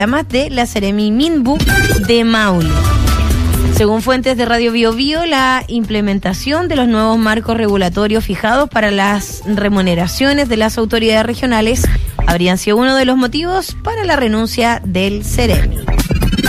además de la Seremi Minbu de Maule. Según fuentes de Radio Bio Bio, la implementación de los nuevos marcos regulatorios fijados para las remuneraciones de las autoridades regionales habrían sido uno de los motivos para la renuncia del Seremi.